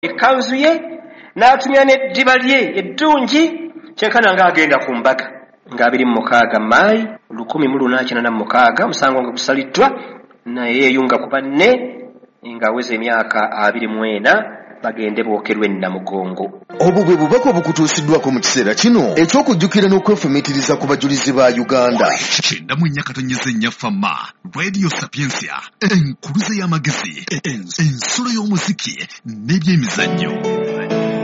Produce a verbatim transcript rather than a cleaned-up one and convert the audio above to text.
ekkanzu ye n'atumya n'eddiba lye eddungi kyenkana ng'agenda ku mbaga ng'abiri mu mukaaga maayi lukumi mu lunakyenda na mukaaga omusango nga gusaliddwa naye yeeyunga ku banne ng'aweza emyaka abiri mu ena bagende bookerwe Namugongo. Obwo bwe bubaka obukutuusiddwako mu kiseera kino eky'okujjukira n'okwefumiitiriza ku bajulizi ba Uganda. Kyenda mu nnya katonyeza ennya Fama, Radio Sapiensia, enkuluze y'amagezi, ensolo y'omuziki n'ebyemizannyo.